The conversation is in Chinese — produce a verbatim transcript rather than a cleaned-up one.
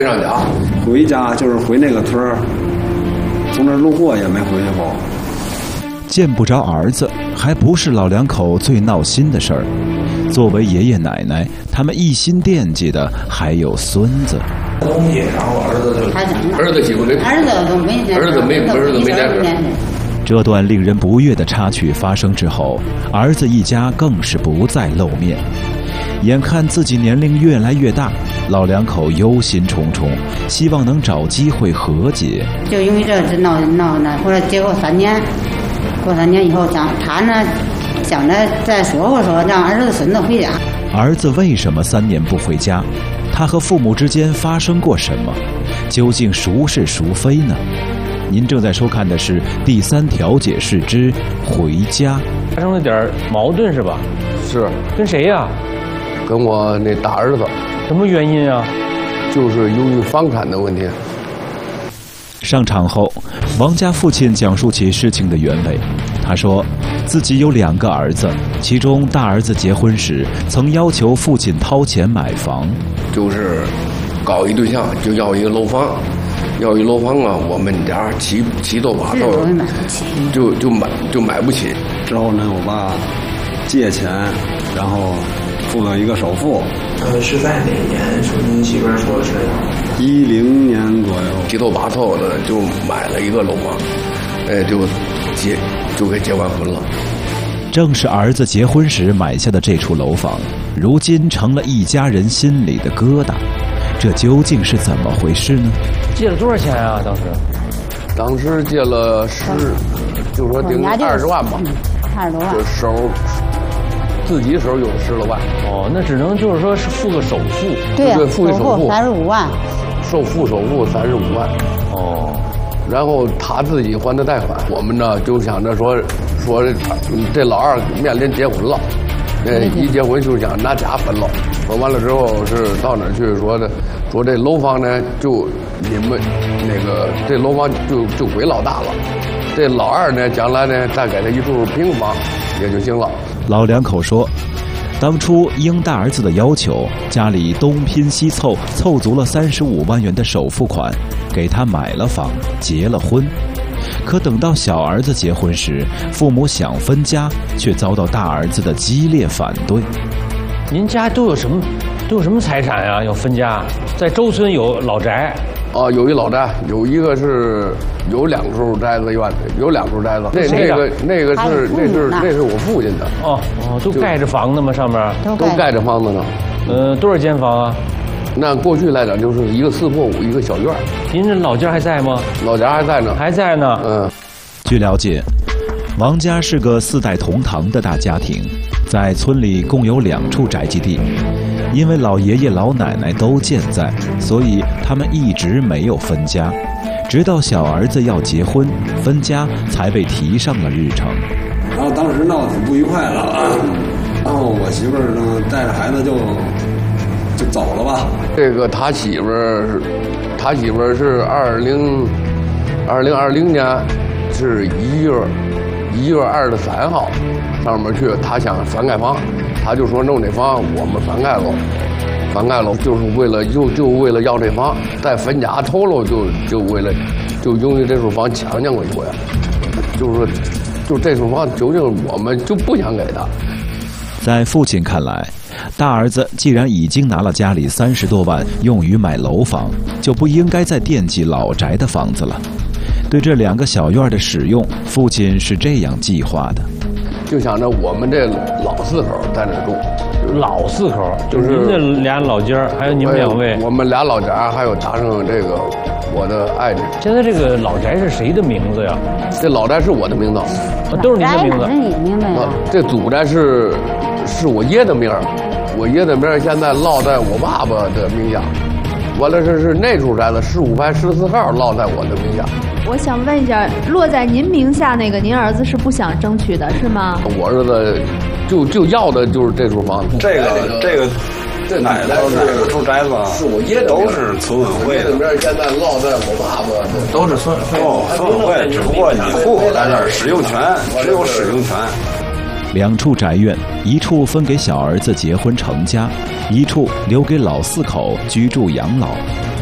上家， 回家就是回那个村儿，从那儿路过也没回去过。 见不着儿子，还不是老两口最闹心的事儿。作为爷爷奶奶，他们一心惦记的还有孙子。 东西，然后儿子就儿子媳妇没儿子都没儿子没儿子没在这。 这段令人不悦的插曲发生之后，儿子一家更是不再露面。眼看自己年龄越来越大，老两口忧心忡忡，希望能找机会和解。 就因为这这闹闹呢，后来结果三年，过三年以后，想他呢想着再说过说，让儿子孙子回家。 儿子为什么三年不回家？他和父母之间发生过什么？究竟孰是孰非呢？您正在收看的是第三调解室之回家。 发生了点矛盾是吧？ 是。 跟谁呀？ 跟我那大儿子。 什么原因啊？ 就是由于房产的问题。 上场后，王家父亲讲述起事情的原委。他说，自己有两个儿子，其中大儿子结婚时曾要求父亲掏钱买房， 就是搞一对象就要一个楼房，要一楼房啊，我们家七七头八头，就就买就买不起。 之后呢，我爸借钱，然后付了一个首付。 呃，是在哪年？说您媳妇儿说是一零年左右， 七头八头的就买了一个楼房，哎，就结就给结完婚了。 正是儿子结婚时买下的这处楼房，如今成了一家人心里的疙瘩。这究竟是怎么回事呢？ 借了多少钱啊？当时？ 当时借了十，就说顶二十万吧， 二十多万。 就手自己手有十来万。 哦，那只能就是说是付个首付。 对呀、啊， 付个首付三十五万。 首付首付三十五万。 哦。 然后他自己还的贷款，我们呢就想着说说这老二面临结婚了，呃，一结婚就想拿家分了，分完了之后是到哪儿去说的，说这楼房呢就你们那个这楼房就就归老大了，这老二呢将来呢再给他一处平房也就行了。 老两口说，当初应大儿子的要求，家里东拼西凑，凑足了三十五万元的首付款，给他买了房，结了婚。可等到小儿子结婚时，父母想分家，却遭到大儿子的激烈反对。 您家都有什么？都有什么财产呀、啊？要分家？在周村有老宅。 哦，有一老宅，有一个是有两处宅子院，有两处宅子。那那个那个是那是那是我父亲的。 哦哦，都盖着房子吗？上面都盖着房子呢。 呃，多少间房啊？ 那过去来讲就是一个四破五，一个小院。 您这老家还在吗？ 老家还在呢。 还在呢。 嗯。 据了解，王家是个四代同堂的大家庭，在村里共有两处宅基地。因为老爷爷老奶奶都健在，所以他们一直没有分家，直到小儿子要结婚，分家才被提上了日程。 然后当时闹得挺不愉快了，然后我媳妇儿呢带着孩子就就走了吧。 这个他媳妇儿，他媳妇儿是二零二零二零年是一月一月二十三号上面去，他想翻盖房。他就说弄这房我们翻盖了，翻盖了就是为了就就为了要这房，再分家头了就就为了就因为这处房强抢过一回，就是说就这处房究竟我们就不想给他。 在父亲看来，大儿子既然已经拿了家里三十多万用于买楼房，就不应该再惦记老宅的房子了。对这两个小院的使用，父亲是这样计划的。 就想着我们这老四口在那住， 老四口就是您这俩老家还有你们两位， 我们俩老家还有加上这个我的爱人。 现在这个老宅是谁的名字呀？ 这老宅是我的名字， 啊、都是您的名字。 是你的名字呀？ 这祖宅是是我爷的名儿，我爷的名儿现在落在我爸爸的名下。完了，这是那处宅子十五排十四号落在我的名下。 我想问一下，落在您名下那个，您儿子是不想争取的，是吗？ 我儿子就就要的就是这处房子。 这个这个这奶奶是住宅子， 是我爷的， 都是村委会的。 这边现在落在我爸爸的， 都是村委会。 哦，村委会，只不过你户口在那儿，使用权只有使用权。 两处宅院，一处分给小儿子结婚成家，一处留给老四口居住养老。